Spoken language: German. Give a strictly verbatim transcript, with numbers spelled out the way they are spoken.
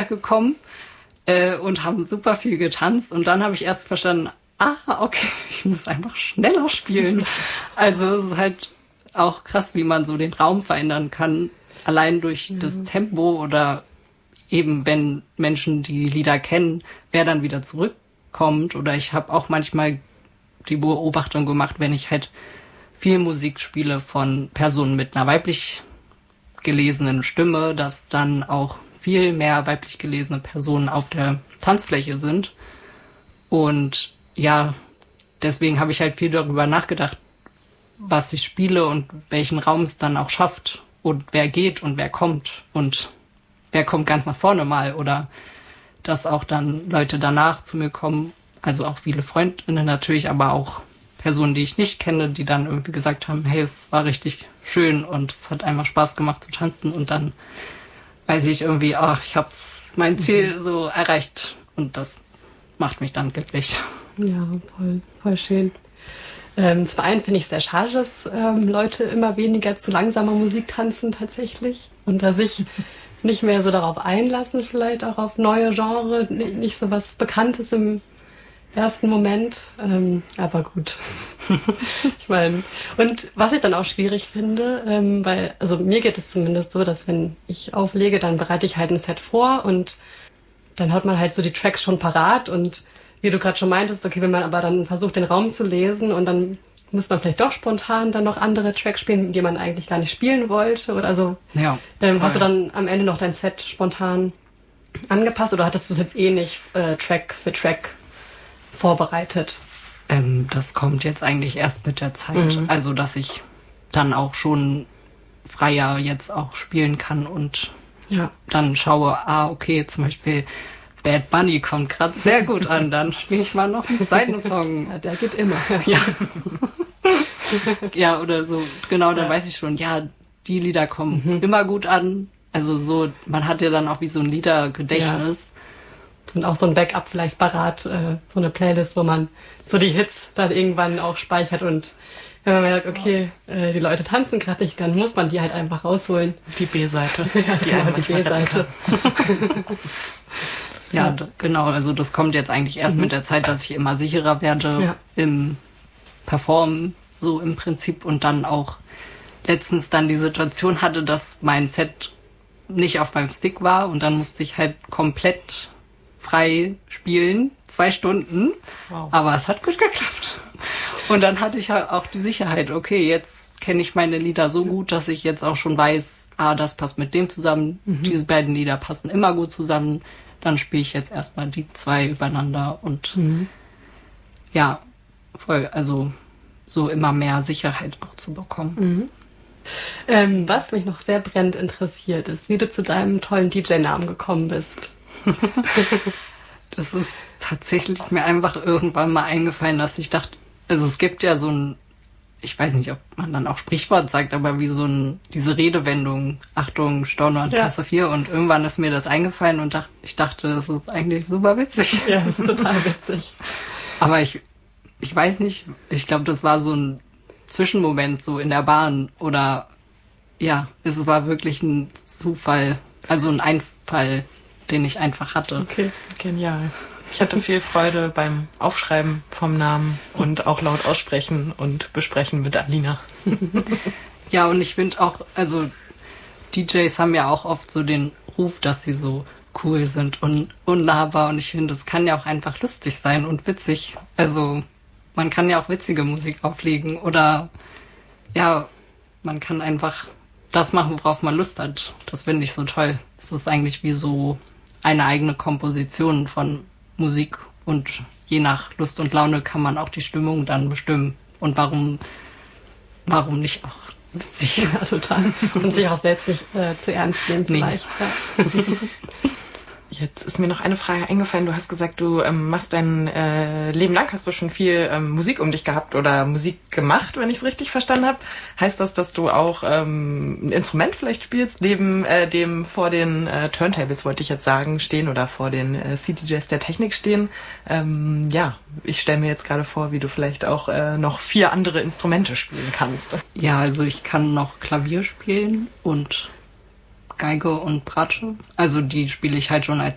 gekommen äh, und haben super viel getanzt. Und dann habe ich erst verstanden, ah, okay, ich muss einfach schneller spielen. Also es ist halt auch krass, wie man so den Raum verändern kann, allein durch mhm. das Tempo oder eben wenn Menschen die Lieder kennen, wer dann wieder zurückkommt. Oder ich habe auch manchmal die Beobachtung gemacht, wenn ich halt viel Musik spiele von Personen mit einer weiblich gelesenen Stimme, dass dann auch viel mehr weiblich gelesene Personen auf der Tanzfläche sind. Und ja, deswegen habe ich halt viel darüber nachgedacht, was ich spiele und welchen Raum es dann auch schafft und wer geht und wer kommt und wer kommt ganz nach vorne mal oder dass auch dann Leute danach zu mir kommen, also auch viele Freundinnen natürlich, aber auch Personen, die ich nicht kenne, die dann irgendwie gesagt haben, hey, es war richtig schön und es hat einfach Spaß gemacht zu tanzen und dann weiß ich irgendwie, ach, ich hab's mein Ziel so erreicht und das macht mich dann glücklich. Ja, voll, voll schön. Ähm, zum einen finde ich es sehr schade, dass ähm, Leute immer weniger zu langsamer Musik tanzen tatsächlich und dass sich nicht mehr so darauf einlassen, vielleicht auch auf neue Genre, nicht so was Bekanntes im ersten Moment, ähm, aber gut. Ich meine, und was ich dann auch schwierig finde, ähm, weil, also mir geht es zumindest so, dass wenn ich auflege, dann bereite ich halt ein Set vor und dann hat man halt so die Tracks schon parat und wie du gerade schon meintest, okay, wenn man aber dann versucht, den Raum zu lesen und dann muss man vielleicht doch spontan dann noch andere Tracks spielen, die man eigentlich gar nicht spielen wollte oder so. Ja, ähm, hast du dann am Ende noch dein Set spontan angepasst oder hattest du es jetzt eh nicht äh, Track für Track vorbereitet? Ähm, das kommt jetzt eigentlich erst mit der Zeit. Mhm. Also, dass ich dann auch schon freier jetzt auch spielen kann und ja. dann schaue, ah, okay, zum Beispiel Bad Bunny kommt gerade sehr gut an, dann spiele ich mal noch einen zweiten Song. Ja, der geht immer. Ja. Ja, oder so, genau, dann ja. weiß ich schon, ja, die Lieder kommen mhm. immer gut an. Also so, man hat ja dann auch wie so ein Liedergedächtnis. Ja. Und auch so ein Backup vielleicht parat, äh, so eine Playlist, wo man so die Hits dann irgendwann auch speichert und wenn man merkt, okay, äh, die Leute tanzen gerade nicht, dann muss man die halt einfach rausholen. Die B-Seite. Ja, die, genau, die B-Seite. Ja, ja. D- genau, also das kommt jetzt eigentlich erst mhm. mit der Zeit, dass ich immer sicherer werde ja. im Performen, so im Prinzip und dann auch letztens dann die Situation hatte, dass mein Set nicht auf meinem Stick war und dann musste ich halt komplett frei spielen, zwei Stunden, wow. aber es hat gut geklappt. Und dann hatte ich halt auch die Sicherheit, okay, jetzt kenne ich meine Lieder so gut, dass ich jetzt auch schon weiß, ah, das passt mit dem zusammen, mhm. diese beiden Lieder passen immer gut zusammen, dann spiele ich jetzt erstmal die zwei übereinander und mhm. ja, voll, also so immer mehr Sicherheit auch zu bekommen. Mhm. Ähm, was mich noch sehr brennend interessiert, ist, wie du zu deinem tollen D J-Namen gekommen bist. Das ist tatsächlich mir einfach irgendwann mal eingefallen, dass ich dachte, also es gibt ja so ein, ich weiß nicht, ob man dann auch Sprichwort sagt, aber wie so ein, diese Redewendung, Achtung, Storno an Klasse ja. vier und irgendwann ist mir das eingefallen und dacht, ich dachte, das ist eigentlich super witzig. Ja, das ist total witzig. Aber ich, ich weiß nicht, ich glaube, das war so ein Zwischenmoment so in der Bahn oder ja, es war wirklich ein Zufall, also ein Einfall, den ich einfach hatte. Okay, genial. Ich hatte viel Freude beim Aufschreiben vom Namen und auch laut aussprechen und besprechen mit Alina. Ja, und ich finde auch, also D Js haben ja auch oft so den Ruf, dass sie so cool sind und unnahbar und ich finde, es kann ja auch einfach lustig sein und witzig. Also man kann ja auch witzige Musik auflegen oder ja, man kann einfach das machen, worauf man Lust hat. Das finde ich so toll. Es ist eigentlich wie so eine eigene Komposition von Musik und je nach Lust und Laune kann man auch die Stimmung dann bestimmen. Und warum, warum nicht auch witzig? Ja, total. Und sich auch selbst nicht äh, zu ernst nehmen vielleicht. Nee. Ja. Jetzt ist mir noch eine Frage eingefallen. Du hast gesagt, du ähm, machst dein äh, Leben lang, hast du schon viel ähm, Musik um dich gehabt oder Musik gemacht, wenn ich es richtig verstanden habe. Heißt das, dass du auch ähm, ein Instrument vielleicht spielst, neben äh, dem vor den äh, Turntables, wollte ich jetzt sagen, stehen oder vor den äh, C D Js der Technik stehen? Ähm, ja, ich stelle mir jetzt gerade vor, wie du vielleicht auch äh, noch vier andere Instrumente spielen kannst. Ja, also ich kann noch Klavier spielen und Geige und Bratsche. Also die spiele ich halt schon als